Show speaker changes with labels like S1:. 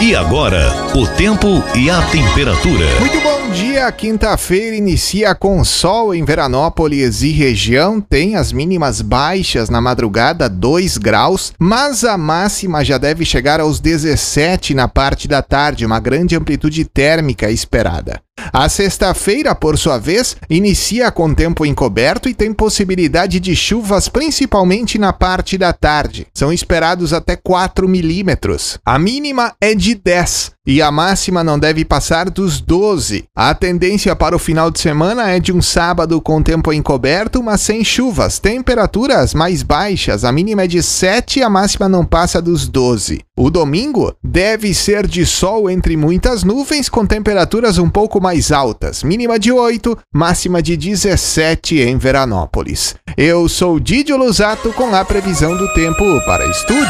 S1: E agora, o tempo e a temperatura.
S2: Muito bom dia, quinta-feira inicia com sol em Veranópolis e região, tem as mínimas baixas na madrugada, 2 graus, mas a máxima já deve chegar aos 17 na parte da tarde, uma grande amplitude térmica esperada. A sexta-feira, por sua vez, inicia com tempo encoberto e tem possibilidade de chuvas principalmente na parte da tarde. São esperados até 4 milímetros. A mínima é de 10 e a máxima não deve passar dos 12. A tendência para o final de semana é de um sábado com tempo encoberto, mas sem chuvas. Temperaturas mais baixas, a mínima é de 7 e a máxima não passa dos 12. O domingo deve ser de sol entre muitas nuvens, com temperaturas um pouco mais altas, mínima de 8, máxima de 17 em Veranópolis. Eu sou Didio Lusato com a previsão do tempo para estúdio.